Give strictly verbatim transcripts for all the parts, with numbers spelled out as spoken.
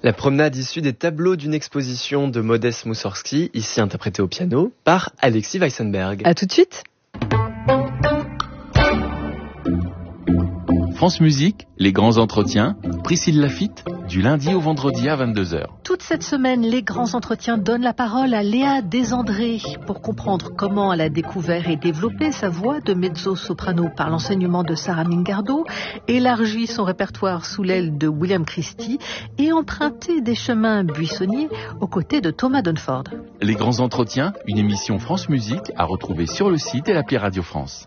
La promenade issue des tableaux d'une exposition de Modest Moussorgsky, ici interprétée au piano par Alexis Weissenberg. À tout de suite. France Musique, les grands entretiens, Priscille Laffitte, du lundi au vendredi à vingt-deux heures. Toute cette semaine, les grands entretiens donnent la parole à Léa Desandré pour comprendre comment elle a découvert et développé sa voix de mezzo-soprano par l'enseignement de Sarah Mingardo, élargi son répertoire sous l'aile de William Christie et emprunté des chemins buissonniers aux côtés de Thomas Dunford. Les grands entretiens, une émission France Musique à retrouver sur le site et l'appli Radio France.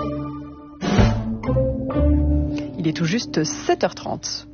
Il est tout juste sept heures trente.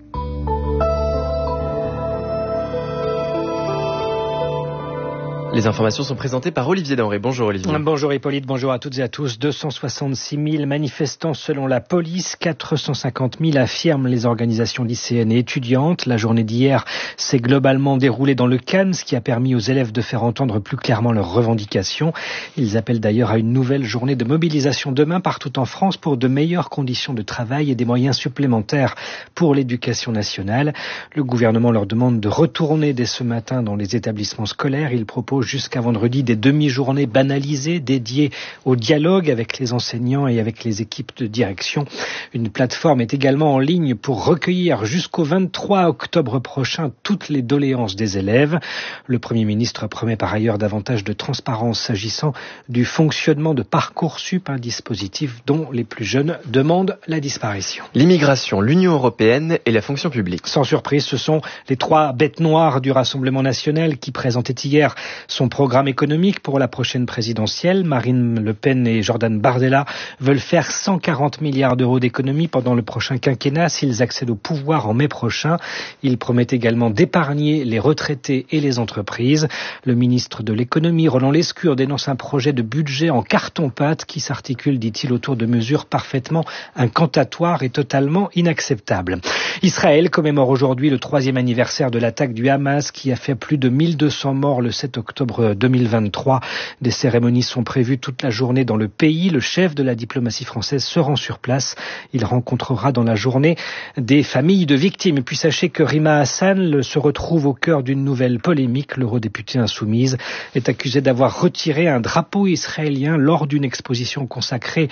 Les informations sont présentées par Olivier Denré. Bonjour Olivier. Bonjour Hippolyte, bonjour à toutes et à tous. deux cent soixante-six mille manifestants selon la police, quatre cent cinquante mille affirment les organisations lycéennes et étudiantes. La journée d'hier s'est globalement déroulée dans le calme, ce qui a permis aux élèves de faire entendre plus clairement leurs revendications. Ils appellent d'ailleurs à une nouvelle journée de mobilisation demain partout en France pour de meilleures conditions de travail et des moyens supplémentaires pour l'éducation nationale. Le gouvernement leur demande de retourner dès ce matin dans les établissements scolaires. Il propose jusqu'à vendredi des demi-journées banalisées dédiées au dialogue avec les enseignants et avec les équipes de direction. Une plateforme est également en ligne pour recueillir jusqu'au vingt-trois octobre prochain toutes les doléances des élèves. Le Premier ministre promet par ailleurs davantage de transparence s'agissant du fonctionnement de Parcoursup, un dispositif dont les plus jeunes demandent la disparition. L'immigration, l'Union européenne et la fonction publique. Sans surprise, ce sont les trois bêtes noires du Rassemblement national qui présentaient hier son programme économique pour la prochaine présidentielle. Marine Le Pen et Jordan Bardella veulent faire cent quarante milliards d'euros d'économies pendant le prochain quinquennat s'ils accèdent au pouvoir en mai prochain. Ils promettent également d'épargner les retraités et les entreprises. Le ministre de l'économie, Roland Lescure, dénonce un projet de budget en carton-pâte qui s'articule, dit-il, autour de mesures parfaitement incantatoires et totalement inacceptables. Israël commémore aujourd'hui le troisième anniversaire de l'attaque du Hamas qui a fait plus de mille deux cents morts le sept octobre deux mille vingt-trois. Des cérémonies sont prévues toute la journée dans le pays. Le chef de la diplomatie française se rend sur place. Il rencontrera dans la journée des familles de victimes. Et puis sachez que Rima Hassan se retrouve au cœur d'une nouvelle polémique. L'eurodéputée insoumise est accusée d'avoir retiré un drapeau israélien lors d'une exposition consacrée